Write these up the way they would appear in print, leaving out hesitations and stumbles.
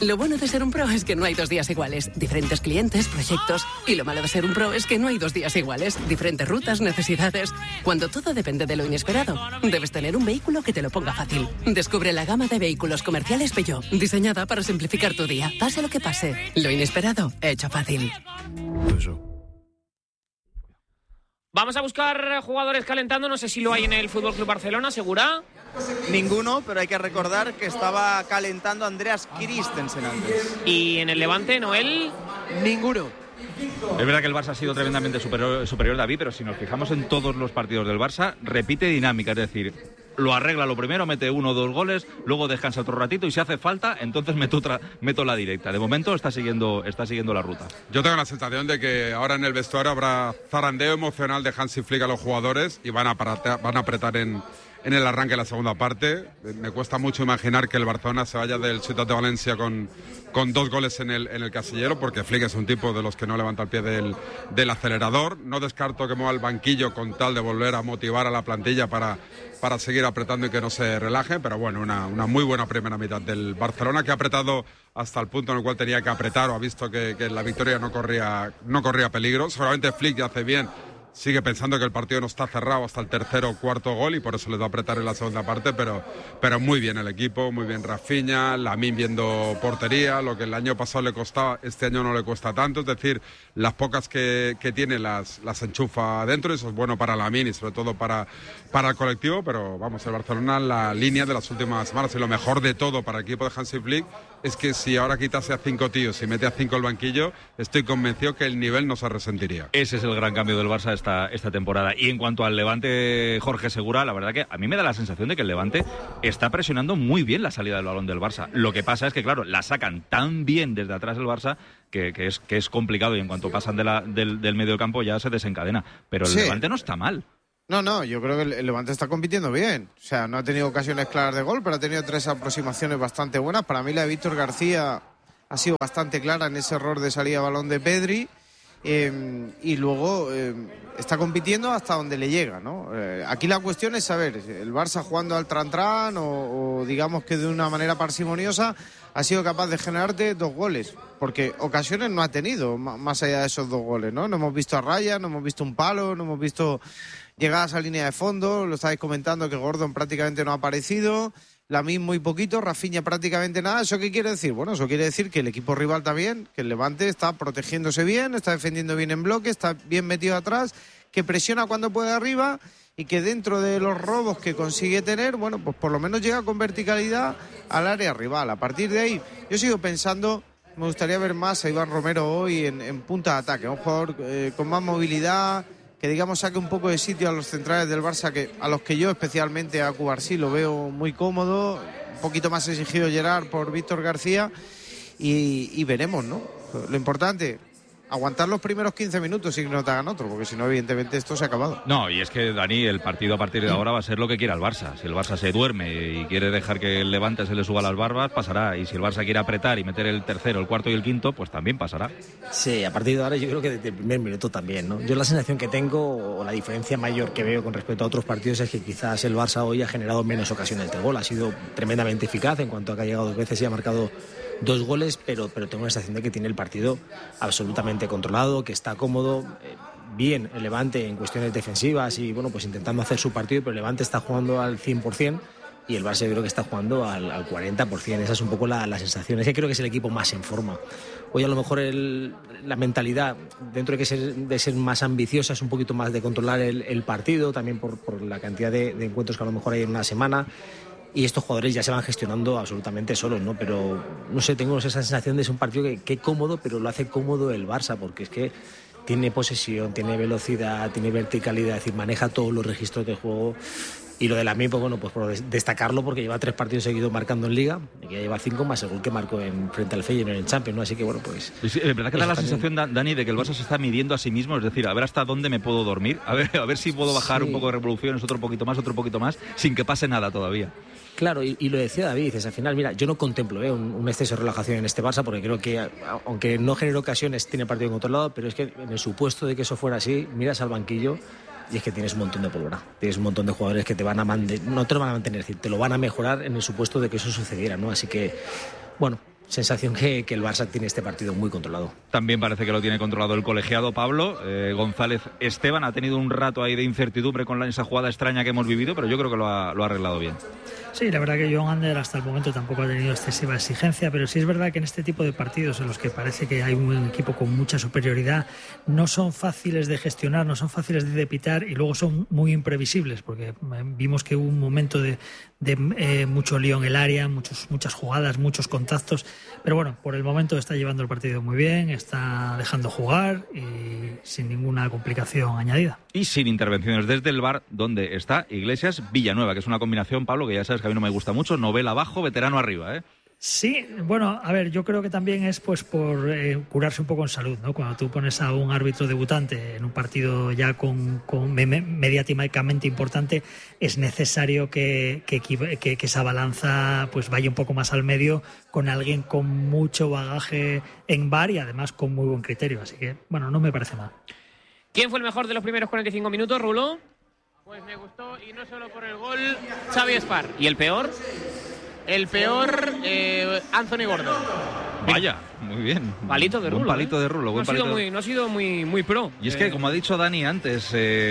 Lo bueno de ser un pro es que no hay 2 días iguales. Diferentes clientes, proyectos. Y lo malo de ser un pro es que no hay 2 días iguales. Diferentes rutas, necesidades. Cuando todo depende de lo inesperado, debes tener un vehículo que te lo ponga fácil. Descubre la gama de vehículos comerciales Peugeot, diseñada para simplificar tu día. Pase lo que pase, lo inesperado, hecho fácil. Vamos a buscar jugadores calentando, no sé si lo hay en el FC Barcelona, ¿segura? Ninguno, pero hay que recordar que estaba calentando Andreas Christensen antes. ¿Y en el Levante, Noel? Ninguno. Es verdad que el Barça ha sido tremendamente superior, David, pero si nos fijamos en todos los partidos del Barça, repite dinámica, es decir, lo arregla lo primero, mete 1 o 2 goles, luego descansa otro ratito y si hace falta, entonces meto la directa. De momento está siguiendo la ruta. Yo tengo la sensación de que ahora en el vestuario habrá zarandeo emocional de Hansi Flick a los jugadores y van a apretar en el arranque de la segunda parte. Me cuesta mucho imaginar que el Barcelona se vaya del Ciutat de Valencia con 2 goles en el casillero, porque Flick es un tipo de los que no levanta el pie del acelerador. No descarto que mueva el banquillo con tal de volver a motivar a la plantilla para seguir apretando y que no se relaje, pero bueno, una muy buena primera mitad del Barcelona, que ha apretado hasta el punto en el cual tenía que apretar, o ha visto que la victoria no corría peligro. Seguramente Flick ya hace bien, sigue pensando que el partido no está cerrado hasta el tercer o cuarto gol y por eso les va a apretar en la segunda parte, pero muy bien el equipo, muy bien Rafinha, Lamine viendo portería, lo que el año pasado le costaba, este año no le cuesta tanto, es decir, las pocas que tiene las enchufa dentro, y eso es bueno para Lamine y sobre todo para el colectivo, pero vamos, el Barcelona, la línea de las últimas semanas y lo mejor de todo para el equipo de Hansi Flick es que si ahora quitase a 5 tíos y mete a 5 el banquillo, estoy convencido que el nivel no se resentiría. Ese es el gran cambio del Barça esta temporada. Y en cuanto al Levante, Jorge Segura, la verdad que a mí me da la sensación de que el Levante está presionando muy bien la salida del balón del Barça. Lo que pasa es que, claro, la sacan tan bien desde atrás el Barça que es complicado, y en cuanto pasan del medio campo ya se desencadena. Pero el Levante no está mal. No, yo creo que el Levante está compitiendo bien. O sea, no ha tenido ocasiones claras de gol, pero ha tenido 3 aproximaciones bastante buenas. Para mí la de Víctor García ha sido bastante clara en ese error de salida de balón de Pedri. Y luego está compitiendo hasta donde le llega, ¿no? Aquí la cuestión es saber, el Barça jugando al tran-tran o digamos que de una manera parsimoniosa ha sido capaz de generarte 2 goles, porque ocasiones no ha tenido más allá de esos 2 goles, ¿no? No hemos visto a raya, no hemos visto un palo, no hemos visto llegadas a línea de fondo, lo estáis comentando que Gordon prácticamente no ha aparecido, Lamine muy poquito, Rafinha prácticamente nada. ¿Eso qué quiere decir? Bueno, eso quiere decir que el equipo rival también, que el Levante está protegiéndose bien, está defendiendo bien en bloque, está bien metido atrás, que presiona cuando puede arriba y que dentro de los robos que consigue tener, bueno, pues por lo menos llega con verticalidad al área rival. A partir de ahí, yo sigo pensando, me gustaría ver más a Iván Romero hoy en punta de ataque, un jugador con más movilidad, que digamos saque un poco de sitio a los centrales del Barça, a los que yo especialmente a Cubarsí lo veo muy cómodo, un poquito más exigido Gerard por Víctor García y veremos, ¿no? Lo importante, aguantar los primeros 15 minutos y que no te hagan otro, porque si no, evidentemente esto se ha acabado. No, y es que, Dani, el partido a partir de ahora va a ser lo que quiera el Barça. Si el Barça se duerme y quiere dejar que el Levante se le suba las barbas, pasará. Y si el Barça quiere apretar y meter el tercero, el cuarto y el quinto, pues también pasará. Sí, a partir de ahora yo creo que desde el primer minuto también, ¿no? Yo la sensación que tengo, o la diferencia mayor que veo con respecto a otros partidos, es que quizás el Barça hoy ha generado menos ocasiones de gol. Ha sido tremendamente eficaz en cuanto a que ha llegado 2 veces y ha marcado 2 goles, pero tengo la sensación de que tiene el partido absolutamente controlado, que está cómodo, bien el Levante en cuestiones defensivas y bueno, pues intentando hacer su partido, pero el Levante está jugando al 100% y el Barça yo creo que está jugando al 40%. Esa es un poco la sensación. Es que creo que es el equipo más en forma. Hoy a lo mejor la mentalidad, dentro de ser más ambiciosa, es un poquito más de controlar el partido, también por la cantidad de encuentros que a lo mejor hay en una semana. Y estos jugadores ya se van gestionando absolutamente solos, ¿no? Pero, no sé, tengo esa sensación de ser un partido que cómodo, pero lo hace cómodo el Barça, porque es que tiene posesión, tiene velocidad, tiene verticalidad, es decir, maneja todos los registros de juego. Y lo de Lamine, pues bueno, pues por destacarlo, porque lleva 3 partidos seguidos marcando en Liga, y que ya lleva 5 más el gol que marcó frente al Feyenoord en el Champions, ¿no? Así que bueno, pues... Sí, es verdad que da la sensación, Dani, de que el Barça se está midiendo a sí mismo, es decir, a ver hasta dónde me puedo dormir, a ver si puedo bajar un poco de revoluciones, otro poquito más, sin que pase nada todavía. Claro, y lo decía David, al final, mira, yo no contemplo un exceso de relajación en este Barça, porque creo que, aunque no genere ocasiones, tiene partido controlado, pero es que en el supuesto de que eso fuera así, miras al banquillo y es que tienes un montón de pólvora, tienes un montón de jugadores que te van a no te lo van a mantener, es decir, te lo van a mejorar en el supuesto de que eso sucediera, ¿no? Así que, bueno, sensación que el Barça tiene este partido muy controlado. También parece que lo tiene controlado el colegiado Pablo. González Esteban ha tenido un rato ahí de incertidumbre con esa jugada extraña que hemos vivido, pero yo creo que lo ha arreglado bien. Sí, la verdad que John Ander hasta el momento tampoco ha tenido excesiva exigencia, pero sí es verdad que en este tipo de partidos en los que parece que hay un equipo con mucha superioridad, no son fáciles de gestionar, no son fáciles de pitar y luego son muy imprevisibles, porque vimos que hubo un momento de mucho lío en el área, muchas jugadas, muchos contactos, pero bueno, por el momento está llevando el partido muy bien, está dejando jugar y sin ninguna complicación añadida. Y sin intervenciones desde el VAR, donde está Iglesias Villanueva, que es una combinación, Pablo, que ya sabes que a mí no me gusta mucho, novela abajo, veterano arriba, ¿eh? Sí, bueno, a ver, yo creo que también es pues por curarse un poco en salud, ¿no? Cuando tú pones a un árbitro debutante en un partido ya con mediáticamente importante, es necesario que esa balanza pues vaya un poco más al medio con alguien con mucho bagaje en VAR y además con muy buen criterio, así que, bueno, no me parece mal. ¿Quién fue el mejor de los primeros 45 minutos, Rulo? Pues me gustó, y no solo por el gol, Xavi Espar. ¿Y el peor? El peor, Anthony Gordon. Vaya, muy bien. Palito de Rulo. Un palito de Rulo. No ha sido muy pro. Y es que, como ha dicho Dani antes,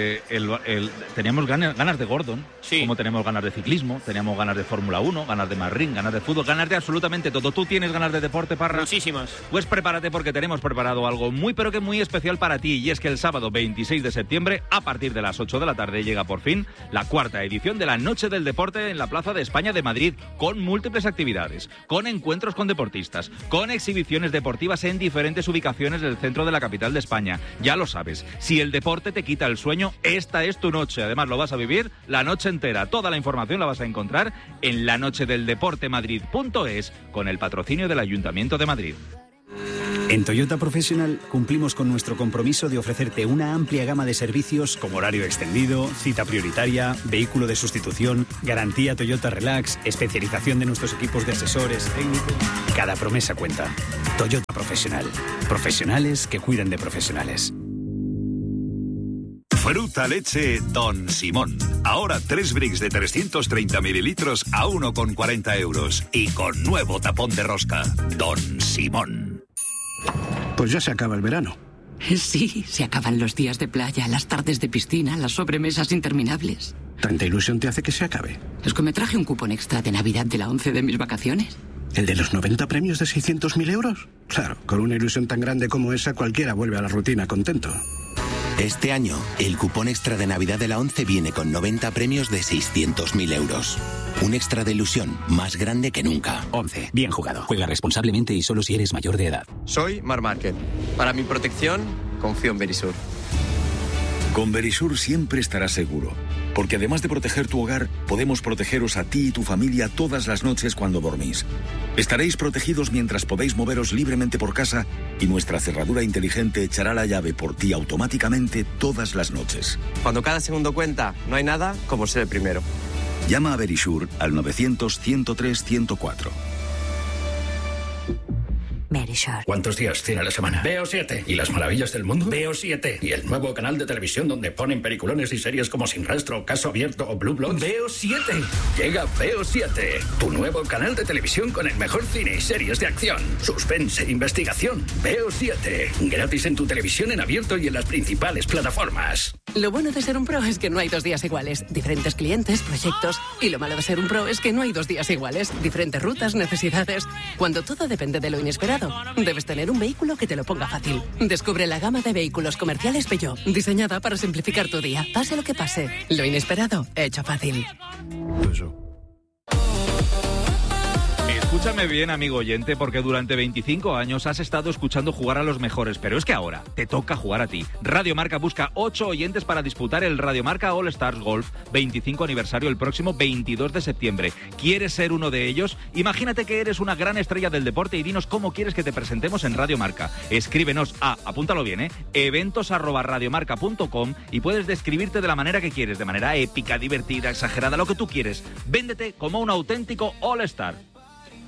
teníamos ganas de Gordon, sí. Como tenemos ganas de ciclismo, teníamos ganas de Fórmula 1, ganas de Madrid, ganas de fútbol, ganas de absolutamente todo. ¿Tú tienes ganas de deporte, Parra? Muchísimas. Pues prepárate porque tenemos preparado algo muy, pero que muy especial para ti. Y es que el sábado 26 de septiembre, a partir de las 8 de la tarde, llega por fin la 4ª edición de la Noche del Deporte en la Plaza de España de Madrid, con múltiples actividades, con encuentros con deportistas, con exhibiciones deportivas en diferentes ubicaciones del centro de la capital de España. Ya lo sabes, si el deporte te quita el sueño, esta es tu noche. Además, lo vas a vivir la noche entera. Toda la información la vas a encontrar en lanochedeldeportemadrid.es, con el patrocinio del Ayuntamiento de Madrid. En Toyota Professional cumplimos con nuestro compromiso de ofrecerte una amplia gama de servicios como horario extendido, cita prioritaria, vehículo de sustitución, garantía Toyota Relax, especialización de nuestros equipos de asesores técnicos. Cada promesa cuenta. Toyota Professional. Profesionales que cuidan de profesionales. Fruta leche Don Simón. Ahora 3 bricks de 330 mililitros a 1,40 euros. Y con nuevo tapón de rosca. Don Simón. Pues ya se acaba el verano. Sí, se acaban los días de playa, las tardes de piscina, las sobremesas interminables. ¿Tanta ilusión te hace que se acabe? Es que me traje un cupón extra de Navidad de la 11 de mis vacaciones. ¿El de los 90 premios de 600.000 euros? Claro, con una ilusión tan grande como esa, cualquiera vuelve a la rutina contento. Este año, el cupón extra de Navidad de la 11 viene con 90 premios de 600.000 euros. Un extra de ilusión más grande que nunca. 11. Bien jugado. Juega responsablemente y solo si eres mayor de edad. Soy Mar Márquez. Para mi protección, confío en Verisur. Con Verisur siempre estarás seguro. Porque además de proteger tu hogar, podemos protegeros a ti y tu familia todas las noches cuando dormís. Estaréis protegidos mientras podéis moveros libremente por casa y nuestra cerradura inteligente echará la llave por ti automáticamente todas las noches. Cuando cada segundo cuenta, no hay nada como ser el primero. Llama a Verisur al 900-103-104. Verisur. ¿Cuántos días tiene la semana? Veo 7. ¿Y las maravillas del mundo? Veo 7. ¿Y el nuevo canal de televisión donde ponen peliculones y series como Sin Rastro, Caso Abierto o Blue Bloods? Veo 7. Llega Veo 7, tu nuevo canal de televisión con el mejor cine y series de acción, suspense, investigación. Veo 7. Gratis en tu televisión en abierto y en las principales plataformas. Lo bueno de ser un pro es que no hay 2 días iguales. Diferentes clientes, proyectos. Y lo malo de ser un pro es que no hay 2 días iguales. Diferentes rutas, necesidades. Cuando todo depende de lo inesperado, debes tener un vehículo que te lo ponga fácil. Descubre la gama de vehículos comerciales Peugeot, diseñada para simplificar tu día. Pase lo que pase, lo inesperado, hecho fácil. Escúchame bien, amigo oyente, porque durante 25 años has estado escuchando jugar a los mejores, pero es que ahora te toca jugar a ti. Radio Marca busca 8 oyentes para disputar el Radio Marca All Stars Golf 25 aniversario el próximo 22 de septiembre. ¿Quieres ser uno de ellos? Imagínate que eres una gran estrella del deporte y dinos cómo quieres que te presentemos en Radio Marca. Escríbenos a, apúntalo bien, eventos@radiomarca.com y puedes describirte de la manera que quieres, de manera épica, divertida, exagerada, lo que tú quieres. Véndete como un auténtico All Star.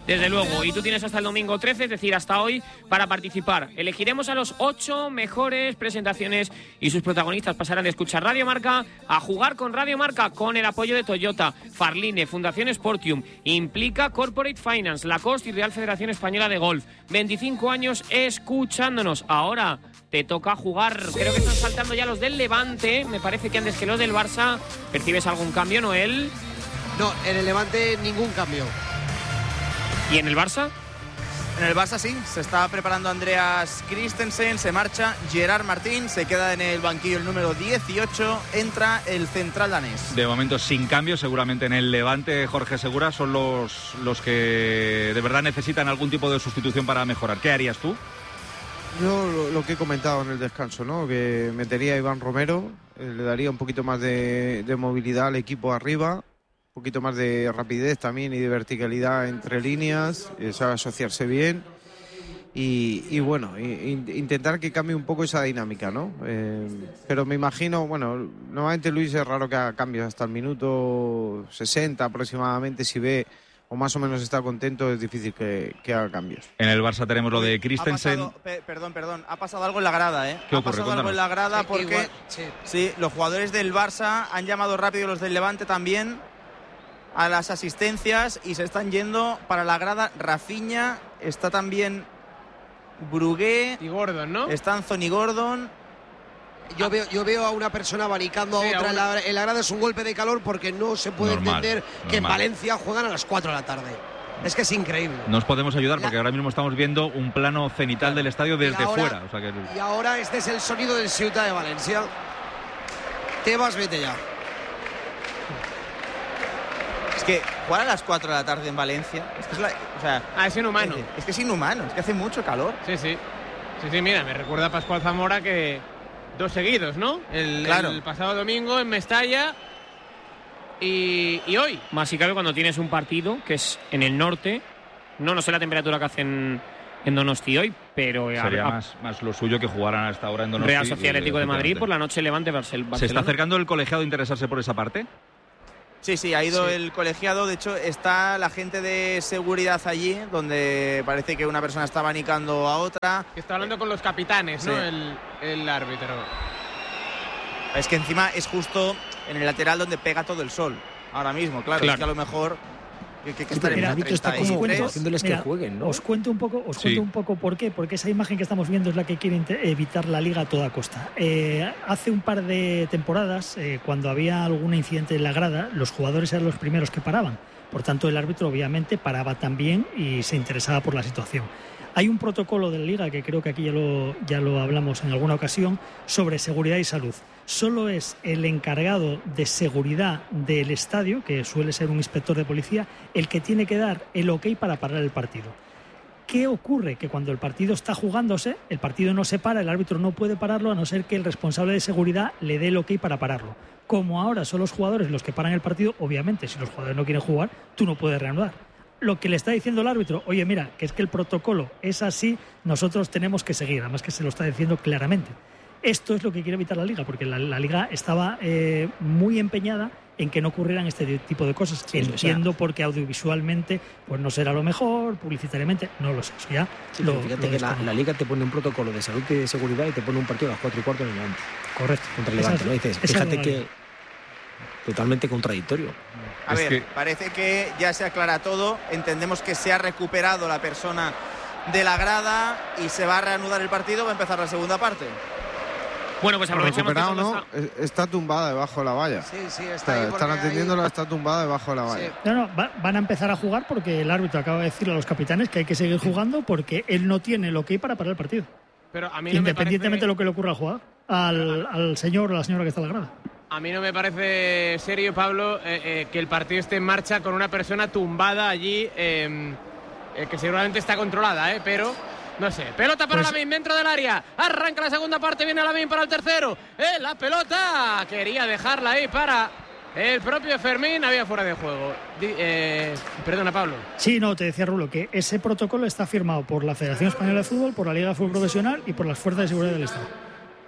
Desde luego, y tú tienes hasta el domingo 13, es decir, hasta hoy, para participar. Elegiremos a los 8 mejores presentaciones y sus protagonistas pasarán de escuchar Radio Marca a jugar con Radio Marca, con el apoyo de Toyota, Farline, Fundación Sportium, Implica Corporate Finance, Lacoste y Real Federación Española de Golf. 25 años escuchándonos. Ahora te toca jugar. Creo que están saltando ya los del Levante. Me parece que antes que los del Barça. ¿Percibes algún cambio, Noel? No, en el Levante ningún cambio. ¿Y en el Barça? En el Barça sí, se está preparando Andreas Christensen, se marcha Gerard Martín, se queda en el banquillo el número 18, entra el central danés. De momento sin cambio, seguramente en el Levante, Jorge Segura, son los que de verdad necesitan algún tipo de sustitución para mejorar. ¿Qué harías tú? Yo lo que he comentado en el descanso, ¿no? Que metería a Iván Romero, le daría un poquito más de movilidad al equipo arriba, un poquito más de rapidez también y de verticalidad entre líneas, sabe asociarse bien y bueno, intentar que cambie un poco esa dinámica, ¿no? Pero me imagino, bueno, normalmente Luis es raro que haga cambios hasta el minuto 60 aproximadamente, si ve o más o menos está contento, es difícil que haga cambios. En el Barça tenemos lo de Christensen. Perdón, ha pasado algo en la grada, ¿eh? ¿Qué ocurre? Ha pasado algo en la grada porque sí, los jugadores del Barça han llamado rápido, los del Levante también, a las asistencias y se están yendo para la grada. Rafinha, está también Brugué y Gordon, ¿no? Está Anthony Gordon. Yo veo a una persona abanicando a otra en la grada. Es un golpe de calor porque no se puede entender que en Valencia juegan a las 4 de la tarde. Es que es increíble. Nos podemos ayudar porque ahora mismo estamos viendo un plano cenital del estadio desde fuera. O sea que... Y ahora este es el sonido del Ceuta de Valencia. Tebas, vete ya. Es que jugar a las 4 de la tarde en Valencia es inhumano. Es que es inhumano, es que hace mucho calor. Sí, mira, me recuerda a Pascual Zamora que 2 seguidos, ¿no? El pasado domingo en Mestalla y hoy. Más si cabe cuando tienes un partido que es en el norte. No sé la temperatura que hacen en Donosti hoy, pero... Sería más lo suyo que jugaran hasta ahora en Donosti. Real Sociedad Atlético de Madrid, por la noche Levante Barcelona. ¿Se está acercando el colegiado a interesarse por esa parte? Sí, ha ido el colegiado. De hecho, está la gente de seguridad allí, donde parece que una persona está abanicando a otra. Está hablando con los capitanes, ¿no? El árbitro. Es que encima es justo en el lateral donde pega todo el sol. Ahora mismo, claro. Es que a lo mejor... El árbitro está como haciéndoles que jueguen, ¿no? Os cuento un poco por qué, porque esa imagen que estamos viendo es la que quiere evitar la Liga a toda costa. Hace un par de temporadas, cuando había algún incidente en la grada, los jugadores eran los primeros que paraban. Por tanto, el árbitro obviamente paraba también y se interesaba por la situación. Hay un protocolo de la Liga, que creo que aquí ya lo hablamos en alguna ocasión, sobre seguridad y salud. Solo es el encargado de seguridad del estadio, que suele ser un inspector de policía, el que tiene que dar el ok para parar el partido. ¿Qué ocurre? Que cuando el partido está jugándose, el partido no se para, el árbitro no puede pararlo a no ser que el responsable de seguridad le dé el ok para pararlo. Como ahora son los jugadores los que paran el partido, obviamente si los jugadores no quieren jugar, tú no puedes reanudar. Lo que le está diciendo el árbitro, oye, mira, que es que el protocolo es así, nosotros tenemos que seguir, además que se lo está diciendo claramente. Esto es lo que quiere evitar la Liga, porque la Liga estaba muy empeñada en que no ocurrieran este tipo de cosas. Sí, entiendo porque audiovisualmente pues no será lo mejor, publicitariamente, no lo sé. Eso ya fíjate que la Liga te pone un protocolo de salud y de seguridad y te pone un partido a las 4:15 en el Levante. Correcto. Contra el Levante, ¿no? Dices, fíjate que totalmente contradictorio. A ver, parece que ya se aclara todo. Entendemos que se ha recuperado la persona de la grada y se va a reanudar el partido. Va a empezar la segunda parte. Bueno, pues aprovechamos. Recuperado, ¿no? Está tumbada debajo de la valla. Sí, está ahí. Están atendiéndola, está tumbada debajo de la valla. Sí. No, van a empezar a jugar porque el árbitro acaba de decirle a los capitanes que hay que seguir jugando porque él no tiene el ok para parar el partido. Pero a mí no independientemente de lo que le ocurra al jugador, al señor o la señora que está en la grada. A mí no me parece serio, Pablo, que el partido esté en marcha con una persona tumbada allí, que seguramente está controlada, pero no sé. Pelota para Lamin dentro del área. Arranca la segunda parte, viene Lamin para el tercero. La pelota quería dejarla ahí para el propio Fermín. Había fuera de juego. Perdona, Pablo. Sí, no, te decía Rulo que ese protocolo está firmado por la Federación Española de Fútbol, por la Liga de Fútbol Profesional y por las Fuerzas de Seguridad del Estado.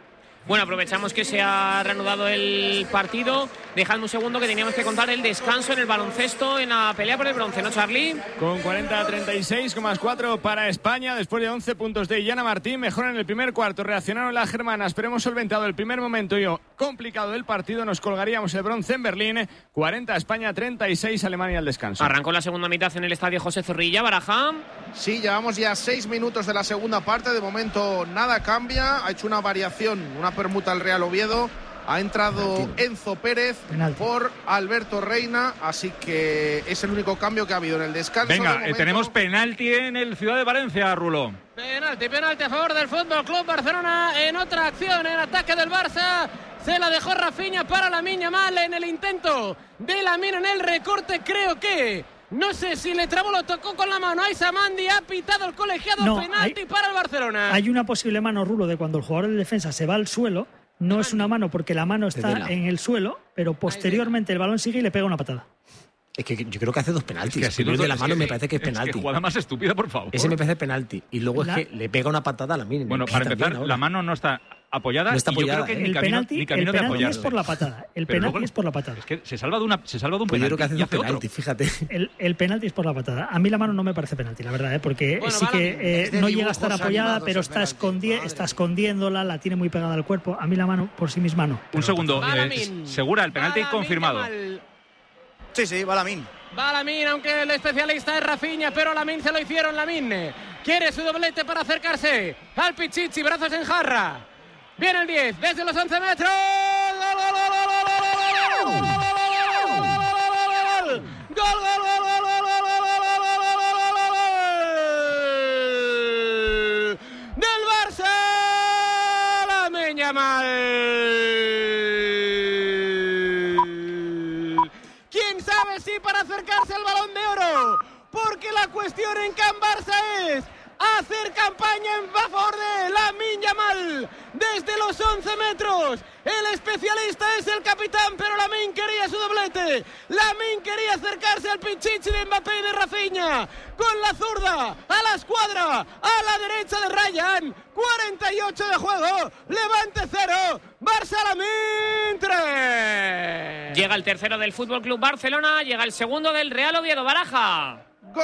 Bueno, aprovechamos que se ha reanudado el partido. Dejadme un segundo que teníamos que contar el descanso en el baloncesto en la pelea por el bronce, ¿no, Charlie? Con 40-36,4 para España, después de 11 puntos de Illana Martín. Mejor en el primer cuarto, reaccionaron las germanas, pero hemos solventado el primer momento complicado del partido. Nos colgaríamos el bronce en Berlín. 40 España, 36 Alemania al descanso. Arrancó la segunda mitad en el estadio José Zorrilla, Baraja. Sí, llevamos ya 6 minutos de la segunda parte. De momento nada cambia. Ha hecho una variación, una permuta al Real Oviedo. Ha entrado Enzo Pérez por Alberto Reina, así que es el único cambio que ha habido en el descanso. Venga, tenemos penalti en el Ciudad de Valencia, Rulo. Penalti a favor del Fútbol Club Barcelona en otra acción, en ataque del Barça. Se la dejó Rafinha para Lamine Yamal en el intento de Lamine en el recorte, creo que... No sé si le trabó, lo tocó con la mano. Aissa Mandi ha pitado el colegiado, penalti para el Barcelona. Hay una posible mano, Rulo, de cuando el jugador de defensa se va al suelo. No es una mano porque la mano está en el suelo, pero posteriormente el balón sigue y le pega una patada. Es que yo creo que hace 2 penaltis. Es que el de la mano me parece que es penalti. Es que jugada más estúpida, por favor. Ese me parece penalti. Y luego es que le pega una patada a la mínima. Bueno, para empezar, la mano no está apoyada. No está apoyada. Yo creo que el penalti es por la patada. El penalti es por la patada. Es que se salva de un pues penalti. Yo creo que hace 2 penaltis, fíjate. El penalti es por la patada. A mí la mano no me parece penalti, la verdad, porque sí que no llega a estar apoyada, pero está escondiéndola, la tiene muy pegada al cuerpo. A mí la mano por sí misma no. Un segundo, Segura, el penalti confirmado. Sí, va Lamine. Va Lamine, aunque el especialista es Rafinha, pero Lamine se lo hicieron. Lamine quiere su doblete para acercarse al Pichichi, brazos en jarra. Viene el 10, desde los 11 metros. ¡Gol! ¡Del Barça! Lamine Yamal. ¿Quién sabe si para acercarse al Balón de Oro? Porque la cuestión en Can Barça es hacer campaña en favor de Lamine Yamal desde los 11 metros. El especialista es el capitán, pero Lamine quería su doblete. Lamine quería acercarse al Pichichi de Mbappé y de Rafinha con la zurda a la escuadra, a la derecha de Ryan. 48 de juego, Levante 0, Barça Lamine 3. Llega el tercero del Fútbol Club Barcelona, llega el segundo del Real Oviedo, Baraja. ¡Gol!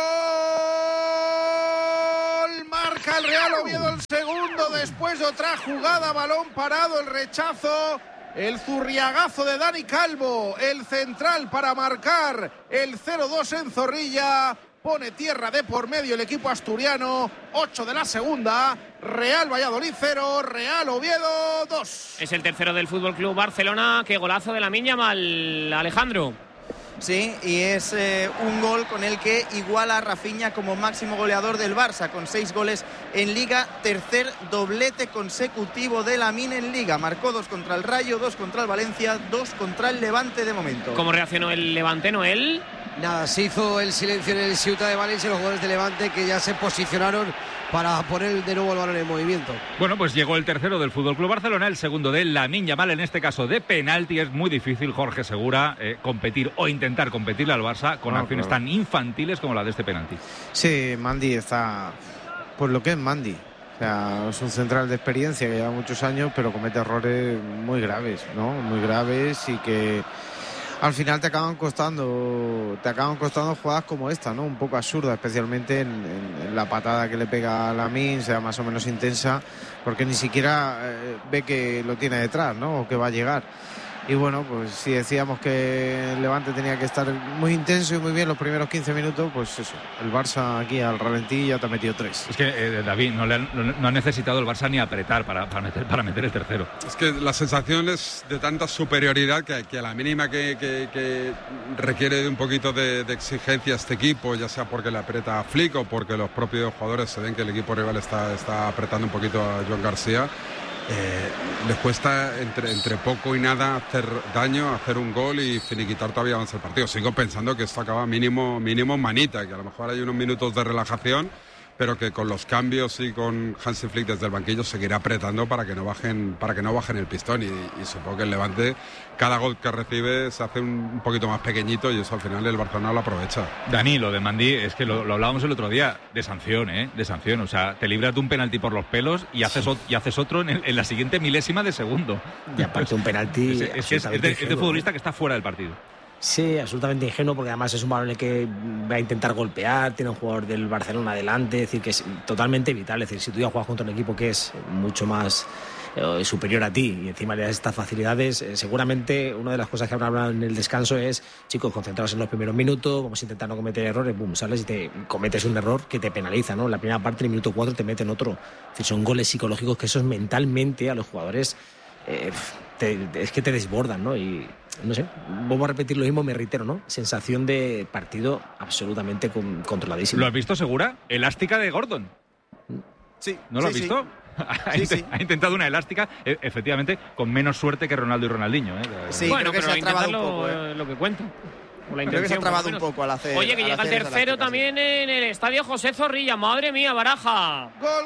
Marca el Real Oviedo el segundo después de otra jugada, balón parado, el rechazo, el zurriagazo de Dani Calvo, el central para marcar el 0-2 en Zorrilla. Pone tierra de por medio el equipo asturiano. 8 de la segunda, Real Valladolid 0, Real Oviedo 2. Es el tercero del Fútbol Club Barcelona. Qué golazo de Lamine Yamal, Alejandro. Sí, y es un gol con el que iguala a Rafinha como máximo goleador del Barça, con 6 goles en Liga. Tercer doblete consecutivo de Lamine en Liga. Marcó 2 contra el Rayo, 2 contra el Valencia, 2 contra el Levante de momento. ¿Cómo reaccionó el Levante, Noel? Nada, se hizo el silencio en el Ciutat de Valencia, los jugadores de Levante que ya se posicionaron para poner de nuevo el balón en movimiento. Bueno, pues llegó el tercero del Fútbol Club Barcelona, el segundo de Lamine Yamal, en este caso de penalti. Es muy difícil, Jorge Segura, competir o intentar competirle al Barça con acciones tan infantiles como la de este penalti. Sí, Mandi está por lo que es Mandi. O sea, es un central de experiencia que lleva muchos años, pero comete errores muy graves, ¿no? Muy graves y que al final te acaban costando jugadas como esta, ¿no? Un poco absurda, especialmente en la patada que le pega a Lamine, sea más o menos intensa, porque ni siquiera ve que lo tiene detrás, ¿no? O que va a llegar. Y bueno, pues si decíamos que el Levante tenía que estar muy intenso y muy bien los primeros 15 minutos, pues eso, el Barça aquí al ralentí ya te ha metido 3. Es que, David, no ha necesitado el Barça ni apretar para meter el tercero. Es que la sensación es de tanta superioridad que a la mínima que requiere de un poquito de exigencia este equipo, ya sea porque le aprieta a Flick o porque los propios jugadores se ven que el equipo rival está apretando un poquito a Joan García, les cuesta entre poco y nada hacer daño, hacer un gol y finiquitar todavía avanza el partido. Sigo pensando que esto acaba mínimo manita, que a lo mejor hay unos minutos de relajación, pero que con los cambios y con Hansi Flick desde el banquillo seguirá apretando para que no bajen el pistón, y supongo que el Levante, cada gol que recibe se hace un poquito más pequeñito, y eso al final el Barcelona lo aprovecha. Dani, lo de Mandí es que lo hablábamos el otro día, de sanción, o sea, te libras de un penalti por los pelos y haces otro en la siguiente milésima de segundo. Y aparte un penalti es de futbolista que está fuera del partido. Sí, absolutamente ingenuo, porque además es un balón en el que va a intentar golpear, tiene un jugador del Barcelona adelante, es decir, que es totalmente vital. Es decir, si tú ya juegas contra un equipo que es mucho más superior a ti y encima le das estas facilidades, seguramente una de las cosas que habrán hablado en el descanso es, chicos, concentrados en los primeros minutos, vamos a intentar no cometer errores, boom, sales y te cometes un error que te penaliza, ¿no? En la primera parte, en el minuto 4, te meten otro. Es decir, son goles psicológicos que esos mentalmente a los jugadores es que te desbordan, ¿no? Y no sé, vamos a repetir lo mismo, me reitero, ¿no? Sensación de partido absolutamente controladísimo. ¿Lo has visto, Segura? Elástica de Gordon. Sí. ¿No lo has visto? Sí. Ha intentado una elástica, efectivamente, con menos suerte que Ronaldo y Ronaldinho. Sí, bueno, creo que pero se ha trabado un poco. Lo que cuenta. Creo que se ha trabado un poco al hacer. Oye, que llega el tercero también en el estadio José Zorrilla. Madre mía, Baraja.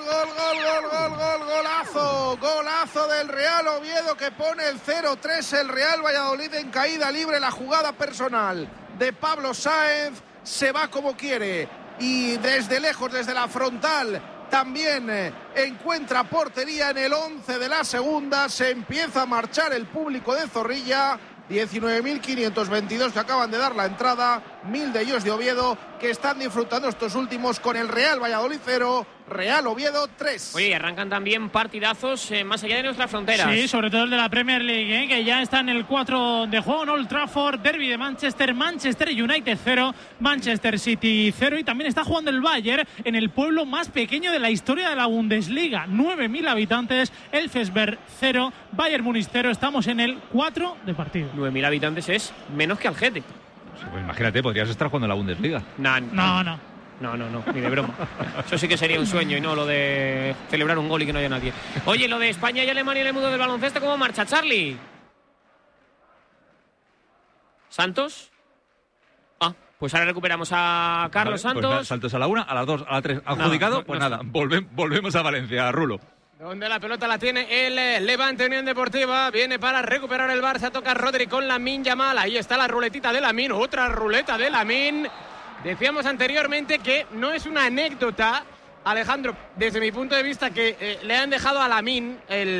Golazo del Real Oviedo, que pone el 0-3. El Real Valladolid en caída libre. La jugada personal de Pablo Sáenz se va como quiere. Y desde lejos, desde la frontal, también encuentra portería en el 11 de la segunda. Se empieza a marchar el público de Zorrilla. 19.522 que acaban de dar la entrada, 1.000 de ellos de Oviedo, que están disfrutando estos últimos con el Real Valladolid 0, Real Oviedo 3. Oye, y arrancan también partidazos más allá de nuestras fronteras. Sí, sobre todo el de la Premier League, que ya está en el 4 de juego en Old Trafford, Derby de Manchester, Manchester United 0, Manchester City 0, y también está jugando el Bayern en el pueblo más pequeño de la historia de la Bundesliga, 9.000 habitantes, Elfsberg 0, Bayern Múnich 0, estamos en el 4 de partido. 9.000 habitantes es menos que Algete. Pues imagínate, podrías estar jugando en la Bundesliga. No, ni de broma. Eso sí que sería un sueño y no lo de celebrar un gol y que no haya nadie. Oye, lo de España y Alemania en el mundo del baloncesto, ¿cómo marcha, Charlie? ¿Santos? Pues ahora recuperamos a Carlos Santos. Pues Santos a la 1, a las 2, a la 3. ¿Adjudicado? Pues nada, volvemos a Valencia, Rulo. Donde la pelota la tiene el Levante Unión Deportiva. Viene para recuperar el Barça. Toca Rodri con Lamine Yamal. Ahí está la ruletita de Lamine. Otra ruleta de Lamine. Decíamos anteriormente que no es una anécdota, Alejandro, desde mi punto de vista, que le han dejado a Lamine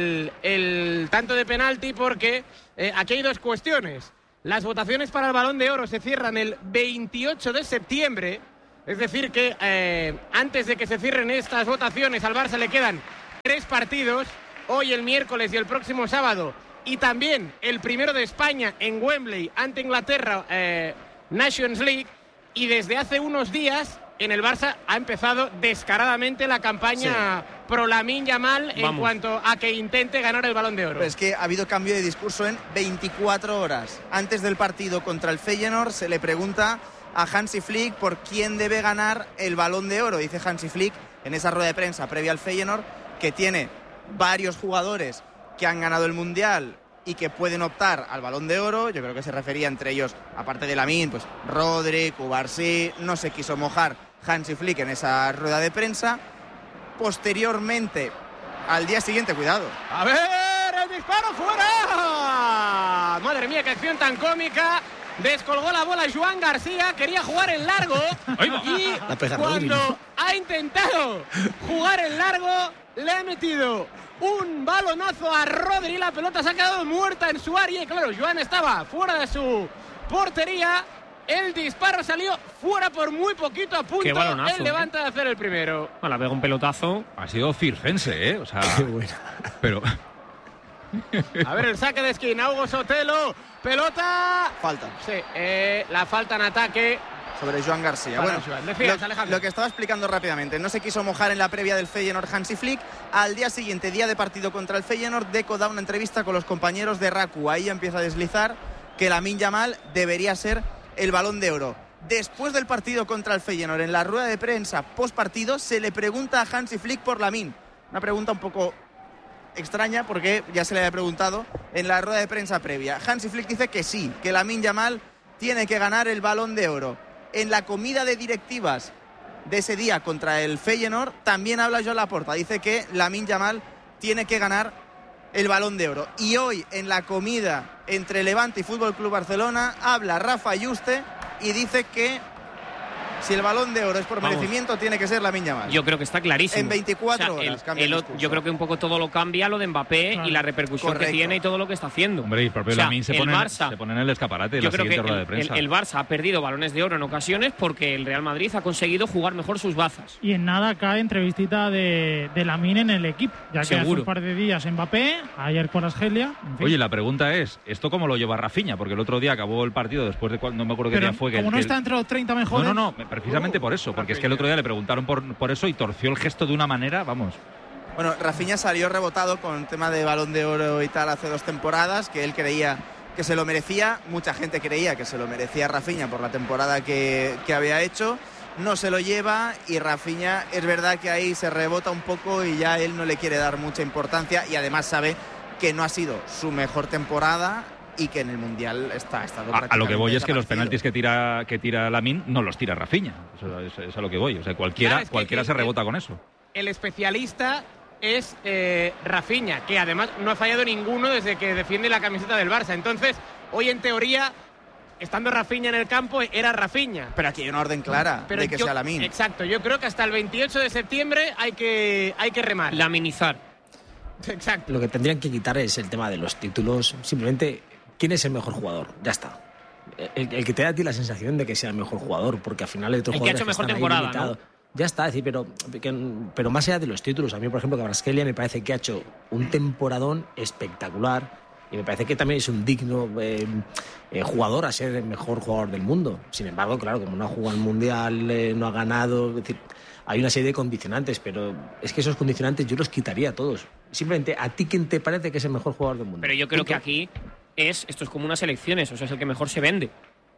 el tanto de penalti, porque aquí hay dos cuestiones. Las votaciones para el Balón de Oro se cierran el 28 de septiembre. Es decir que antes de que se cierren estas votaciones, al Barça le quedan 3 partidos, hoy, el miércoles y el próximo sábado, y también el primero de España en Wembley ante Inglaterra, Nations League, y desde hace unos días en el Barça ha empezado descaradamente la campaña pro Lamine Yamal en cuanto a que intente ganar el Balón de Oro. Pero es que ha habido cambio de discurso en 24 horas. Antes del partido contra el Feyenoord se le pregunta a Hansi Flick por quién debe ganar el Balón de Oro. Dice Hansi Flick en esa rueda de prensa previa al Feyenoord que tiene varios jugadores que han ganado el Mundial y que pueden optar al Balón de Oro. Yo creo que se refería entre ellos, aparte de Lamine, pues Rodri, Cubarsí. No se quiso mojar Hansi Flick en esa rueda de prensa. Posteriormente, al día siguiente, cuidado. A ver, el disparo fuera. Madre mía, qué acción tan cómica. Descolgó la bola Joan García, quería jugar en largo y cuando ha intentado jugar en largo le ha metido un balonazo a Rodri. La pelota se ha quedado muerta en su área y claro, Joan estaba fuera de su portería. El disparo salió fuera por muy poquito, a punto el Levante de hacer el primero. La pega un pelotazo. Ha sido circense, o sea, qué buena. Pero a ver el saque de esquina, Hugo Sotelo. Pelota. Falta. Sí, la falta en ataque sobre Joan García. Bueno, lo que estaba explicando rápidamente, no se quiso mojar en la previa del Feyenoord Hansi Flick. Al día siguiente, día de partido contra el Feyenoord, Deco da una entrevista con los compañeros de RACU. Ahí empieza a deslizar que Lamine Yamal debería ser el Balón de Oro. Después del partido contra el Feyenoord, en la rueda de prensa post partido, se le pregunta a Hansi Flick por Lamine. Una pregunta un poco extraña porque ya se le había preguntado en la rueda de prensa previa. Hansi Flick dice que sí, que Lamine Yamal tiene que ganar el Balón de Oro. En la comida de directivas de ese día contra el Feyenoord, también habla Joan Laporta. Dice que Lamine Yamal tiene que ganar el Balón de Oro. Y hoy, en la comida entre Levante y Fútbol Club Barcelona, habla Rafa Yuste y dice que si el Balón de Oro es por merecimiento, tiene que ser Lamine Yamal. Yo creo que está clarísimo. En 24 horas cambia el discurso. Yo creo que un poco todo lo cambia lo de Mbappé y la repercusión que tiene y todo lo que está haciendo. Hombre, y el propio Lamine se pone en el escaparate de la siguiente rueda de prensa. El Barça ha perdido balones de oro en ocasiones porque el Real Madrid ha conseguido jugar mejor sus bazas. Y en nada cae entrevistita de Lamine en el equipo. Ya que hace un par de días Mbappé, ayer con Argelia. En fin. Oye, la pregunta es, ¿esto cómo lo lleva Rafinha? Porque el otro día acabó el partido después de no me acuerdo qué día fue. Como no está entre los 30 mejores. No, precisamente por eso. Porque es que el otro día le preguntaron por eso y torció el gesto de una manera, vamos. Bueno, Rafinha salió rebotado con el tema de Balón de Oro y tal hace 2 temporadas, que él creía que se lo merecía. Mucha gente creía que se lo merecía Rafinha por la temporada que había hecho. No se lo lleva y Rafinha es verdad que ahí se rebota un poco y ya él no le quiere dar mucha importancia y además sabe que no ha sido su mejor temporada y que en el Mundial está a lo que voy es que los penaltis que tira Lamine no los tira Rafinha. Eso es a lo que voy. O sea, cualquiera se rebota con eso. El especialista es Rafinha, que además no ha fallado ninguno desde que defiende la camiseta del Barça. Entonces, hoy en teoría, estando Rafinha en el campo, era Rafinha. Pero aquí hay una orden clara de que sea Lamine. Exacto, yo creo que hasta el 28 de septiembre hay que remar. Laminizar. Exacto. Lo que tendrían que quitar es el tema de los títulos. Simplemente, ¿quién es el mejor jugador? Ya está. El que te da a ti la sensación de que sea el mejor jugador, porque al final hay otros jugadores que ha hecho mejor temporada, ¿no? Ya está, decir, pero más allá de los títulos, a mí, por ejemplo, Kvaratskhelia me parece que ha hecho un temporadón espectacular y me parece que también es un digno jugador a ser el mejor jugador del mundo. Sin embargo, claro, como no ha jugado el Mundial, no ha ganado, es decir, hay una serie de condicionantes, pero es que esos condicionantes yo los quitaría todos. Simplemente, ¿a ti quién te parece que es el mejor jugador del mundo? Pero yo creo que aquí esto es como unas elecciones, o sea, es el que mejor se vende.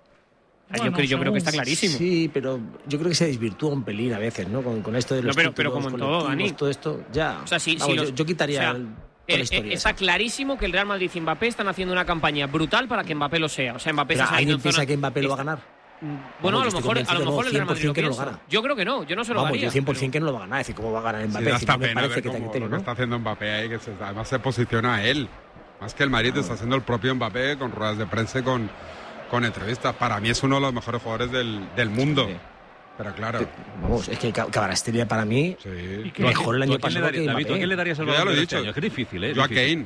Bueno, yo creo que está clarísimo. Sí, pero yo creo que se desvirtúa un pelín a veces, ¿no? Con esto de los títulos, pero como en todo, Dani. Todo esto, ya. O sea, yo quitaría toda la historia. Está clarísimo que el Real Madrid y Mbappé están haciendo una campaña brutal para que Mbappé lo sea. O sea, Mbappé ¿alguien piensa que Mbappé lo va a ganar? Bueno, a lo mejor el Real Madrid lo piensa. Gana. Yo creo que no, yo no se lo daría. Yo 100% que no lo va a ganar. Es decir, ¿cómo va a ganar Mbappé? Sí, da pena ver lo que está haciendo Mbappé ahí, que además se posiciona a él. Más que el Madrid está haciendo el propio Mbappé con ruedas de prensa y con entrevistas. Para mí es uno de los mejores jugadores del mundo. Sí. Pero claro. Vamos, es que Kvaratskhelia para mí mejor el año pasado que Mbappé. ¿Tú a quién le darías el Balón de Oro este año? Es que es difícil, ¿eh? Yo a Kane.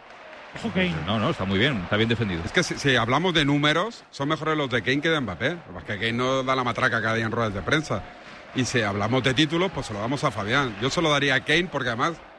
No, está muy bien, está bien defendido. Es que si hablamos de números, son mejores los de Kane que de Mbappé. Porque Kane no da la matraca cada día en ruedas de prensa. Y si hablamos de títulos, pues se lo damos a Fabián. Yo se lo daría a Kane porque además